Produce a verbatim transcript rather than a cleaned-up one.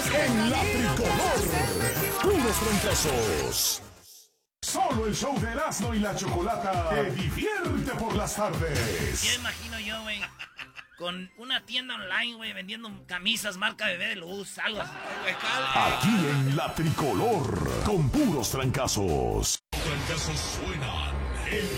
en la tricolor. Puros trancazos. Solo el show de Erasmo y la Chocolata te divierte por las tardes. Ya imagino yo, güey, con una tienda online, güey, vendiendo camisas marca Bebé de Luz, algo así. Aquí en la tricolor, con puros trancazos. Trancazos suenan en